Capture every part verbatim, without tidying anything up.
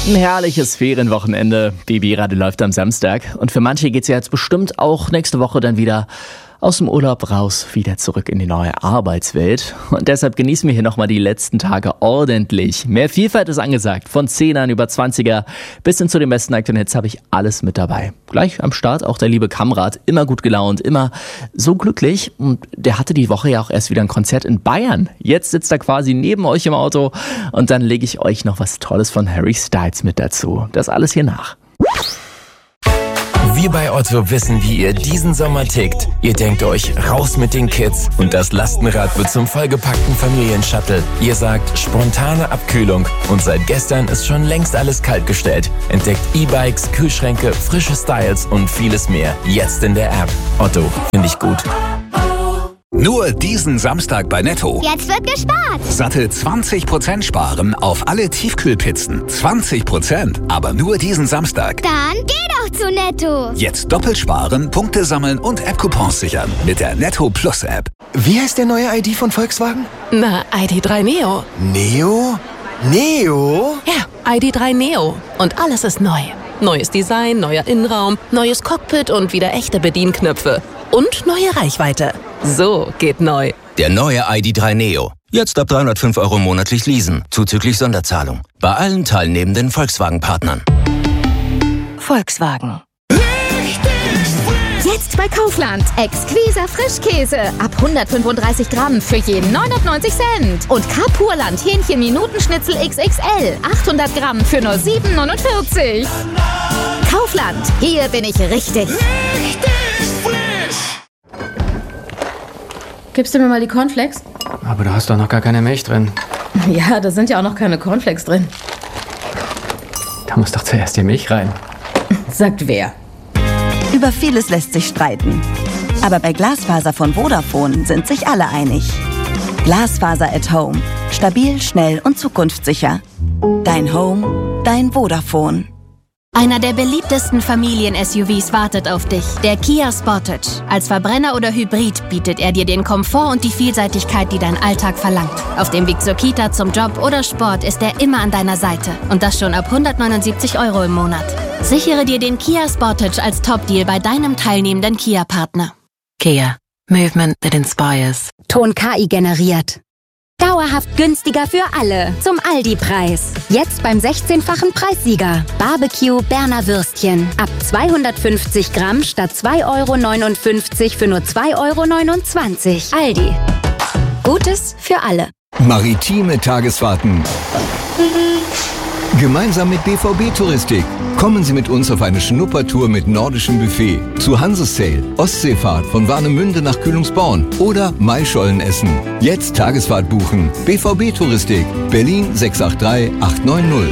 Ein herrliches Ferienwochenende. B B-Radio läuft am Samstag. Und für manche geht's ja jetzt bestimmt auch nächste Woche dann wieder aus dem Urlaub raus, wieder zurück in die neue Arbeitswelt. Und deshalb genießen wir hier nochmal die letzten Tage ordentlich. Mehr Vielfalt ist angesagt. Von Zehnern über Zwanziger bis hin zu den besten aktuellen Hits habe ich alles mit dabei. Gleich am Start auch der liebe Kamrat. Immer gut gelaunt, immer so glücklich. Und der hatte die Woche ja auch erst wieder ein Konzert in Bayern. Jetzt sitzt er quasi neben euch im Auto. Und dann lege ich euch noch was Tolles von Harry Styles mit dazu. Das alles hier nach. Wir bei Otto wissen, wie ihr diesen Sommer tickt. Ihr denkt euch, raus mit den Kids und das Lastenrad wird zum vollgepackten Familienshuttle. Ihr sagt, spontane Abkühlung und seit gestern ist schon längst alles kaltgestellt. Entdeckt E-Bikes, Kühlschränke, frische Styles und vieles mehr. Jetzt in der App. Otto, finde ich gut. Nur diesen Samstag bei Netto. Jetzt wird gespart. Satte zwanzig Prozent sparen auf alle Tiefkühlpizzen. zwanzig Prozent, aber nur diesen Samstag. Dann geh doch zu Netto. Jetzt doppelt sparen, Punkte sammeln und App-Coupons sichern mit der Netto Plus App. Wie heißt der neue I D von Volkswagen? Na, I D drei Neo. Neo? Neo? Ja, I D drei Neo. Und alles ist neu. Neues Design, neuer Innenraum, neues Cockpit und wieder echte Bedienknöpfe. Und neue Reichweite. So geht neu. Der neue I D drei Neo. Jetzt ab dreihundertfünf Euro monatlich leasen, zuzüglich Sonderzahlung. Bei allen teilnehmenden Volkswagen-Partnern. Volkswagen. Jetzt bei Kaufland. Exquisa Frischkäse. Ab hundertfünfunddreißig Gramm für jeden neunundneunzig Cent. Und Carpurland Hähnchen Minutenschnitzel X X L. achthundert Gramm für nur sieben neunundvierzig. Kaufland. Hier bin ich richtig. Gibst du mir mal die Cornflakes? Aber da hast doch noch gar keine Milch drin. Ja, da sind ja auch noch keine Cornflakes drin. Da muss doch zuerst die Milch rein. Sagt wer? Über vieles lässt sich streiten. Aber bei Glasfaser von Vodafone sind sich alle einig. Glasfaser at Home. Stabil, schnell und zukunftssicher. Dein Home, dein Vodafone. Einer der beliebtesten Familien-S U Vs wartet auf dich, der Kia Sportage. Als Verbrenner oder Hybrid bietet er dir den Komfort und die Vielseitigkeit, die dein Alltag verlangt. Auf dem Weg zur Kita, zum Job oder Sport ist er immer an deiner Seite. Und das schon ab hundertneunundsiebzig Euro im Monat. Sichere dir den Kia Sportage als Top-Deal bei deinem teilnehmenden Kia-Partner. Kia. Movement that inspires. Ton K I generiert. Dauerhaft günstiger für alle. Zum Aldi-Preis. Jetzt beim sechzehnfachen Preissieger. Barbecue Berner Würstchen. Ab zweihundertfünfzig Gramm statt zwei Euro neunundfünfzig für nur zwei Euro neunundzwanzig. Aldi. Gutes für alle. Maritime Tagesfahrten. Gemeinsam mit B V B Touristik. Kommen Sie mit uns auf eine Schnuppertour mit nordischem Buffet, zu Hansesail, Ostseefahrt von Warnemünde nach Kühlungsborn oder Maischolen essen. Jetzt Tagesfahrt buchen. B V B Touristik, Berlin sechs acht drei acht neun null.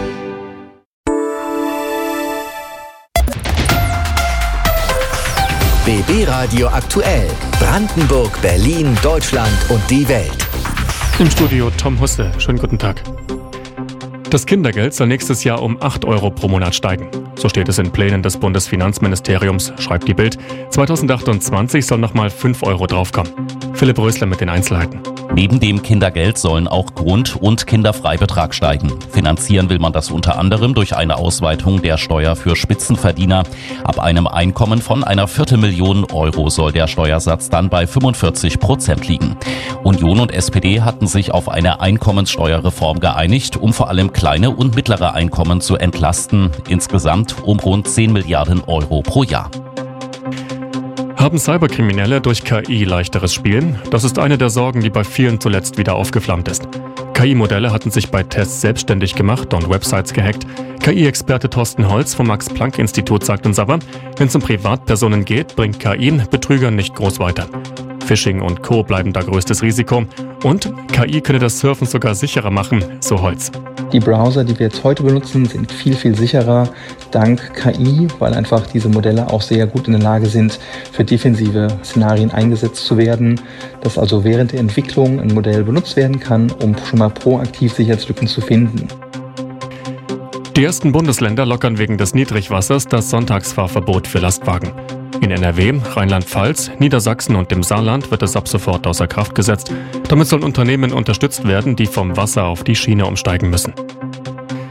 B B-Radio aktuell. Brandenburg, Berlin, Deutschland und die Welt. Im Studio Tom Husse. Schönen guten Tag. Das Kindergeld soll nächstes Jahr um acht Euro pro Monat steigen. So steht es in Plänen des Bundesfinanzministeriums, schreibt die Bild. zweitausendachtundzwanzig soll nochmal fünf Euro draufkommen. Philipp Rösler mit den Einzelheiten. Neben dem Kindergeld sollen auch Grund- und Kinderfreibetrag steigen. Finanzieren will man das unter anderem durch eine Ausweitung der Steuer für Spitzenverdiener. Ab einem Einkommen von einer Viertelmillion Euro soll der Steuersatz dann bei fünfundvierzig Prozent liegen. Union und S P D hatten sich auf eine Einkommenssteuerreform geeinigt, um vor allem kleine und mittlere Einkommen zu entlasten. Insgesamt um rund zehn Milliarden Euro pro Jahr. Haben Cyberkriminelle durch K I leichteres Spielen? Das ist eine der Sorgen, die bei vielen zuletzt wieder aufgeflammt ist. K I-Modelle hatten sich bei Tests selbstständig gemacht und Websites gehackt. K I-Experte Thorsten Holz vom Max-Planck-Institut sagt uns aber, wenn es um Privatpersonen geht, bringt K I Betrügern nicht groß weiter. Phishing und Co. bleiben da größtes Risiko. Und K I könne das Surfen sogar sicherer machen, so Holz. Die Browser, die wir jetzt heute benutzen, sind viel, viel sicherer dank K I, weil einfach diese Modelle auch sehr gut in der Lage sind, für defensive Szenarien eingesetzt zu werden, dass also während der Entwicklung ein Modell benutzt werden kann, um schon mal proaktiv Sicherheitslücken zu finden. Die ersten Bundesländer lockern wegen des Niedrigwassers das Sonntagsfahrverbot für Lastwagen. In N R W, Rheinland-Pfalz, Niedersachsen und dem Saarland wird es ab sofort außer Kraft gesetzt. Damit sollen Unternehmen unterstützt werden, die vom Wasser auf die Schiene umsteigen müssen.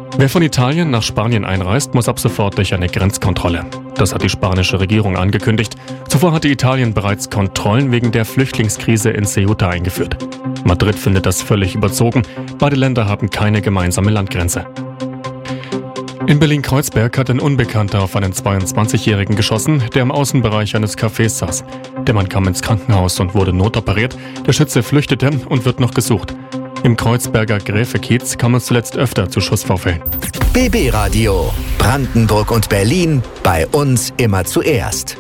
Wer von Italien nach Spanien einreist, muss ab sofort durch eine Grenzkontrolle. Das hat die spanische Regierung angekündigt. Zuvor hatte Italien bereits Kontrollen wegen der Flüchtlingskrise in Ceuta eingeführt. Madrid findet das völlig überzogen. Beide Länder haben keine gemeinsame Landgrenze. In Berlin-Kreuzberg hat ein Unbekannter auf einen zweiundzwanzigjährigen geschossen, der im Außenbereich eines Cafés saß. Der Mann kam ins Krankenhaus und wurde notoperiert. Der Schütze flüchtete und wird noch gesucht. Im Kreuzberger Gräfekiez kam es zuletzt öfter zu Schussvorfällen. B B Radio. Brandenburg und Berlin. Bei uns immer zuerst.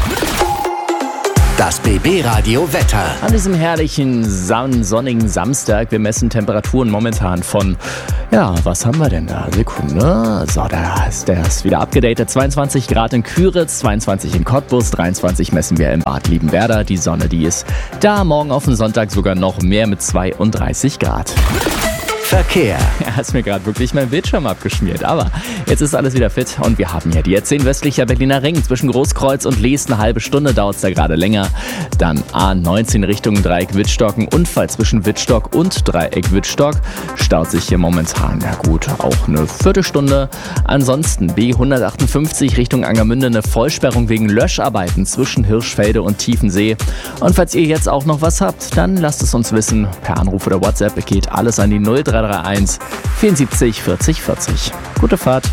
Das B B Radio Wetter. An diesem herrlichen, sonnigen Samstag. Wir messen Temperaturen momentan von, ja, was haben wir denn da? Sekunde. So, da ist der ist wieder abgedatet. zweiundzwanzig Grad in Küritz, zweiundzwanzig in Cottbus, dreiundzwanzig messen wir in Bad Liebenwerda. Die Sonne, die ist da. Morgen auf den Sonntag sogar noch mehr mit zweiunddreißig Grad. Verkehr. Er hat mir gerade wirklich meinen Bildschirm abgeschmiert, aber jetzt ist alles wieder fit und wir haben ja die E zehn westlicher Berliner Ring. Zwischen Großkreuz und Lees eine halbe Stunde dauert es da gerade länger. Dann A neunzehn Richtung Dreieck Wittstock, ein Unfall zwischen Wittstock und Dreieck Wittstock. Staut sich hier momentan, ja gut, auch eine Viertelstunde. Ansonsten B hundertachtundfünfzig Richtung Angermünde eine Vollsperrung wegen Löscharbeiten zwischen Hirschfelde und Tiefensee. Und falls ihr jetzt auch noch was habt, dann lasst es uns wissen. Per Anruf oder WhatsApp geht alles an die null drei drei eins vierundsiebzig vierzig vierzig. Gute Fahrt.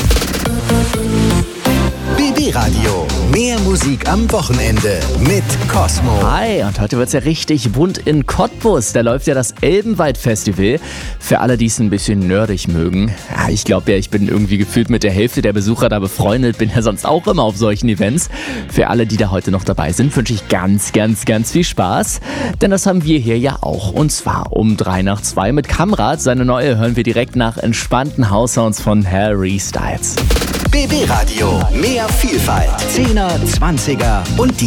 B B Radio. Mehr Musik am Wochenende mit Cosmo. Hi, und heute wird's ja richtig bunt in Cottbus. Da läuft ja das Elbenwald-Festival. Für alle, die es ein bisschen nerdig mögen. Ja, ich glaube ja, ich bin irgendwie gefühlt mit der Hälfte der Besucher da befreundet. Bin ja sonst auch immer auf solchen Events. Für alle, die da heute noch dabei sind, wünsche ich ganz, ganz, ganz viel Spaß. Denn das haben wir hier ja auch. Und zwar um drei nach zwei mit Kamrat. Seine neue hören wir direkt nach entspannten House-Sounds von Harry Styles. B B Radio. Mehr Vielfalt. Zehner, Zwanziger und die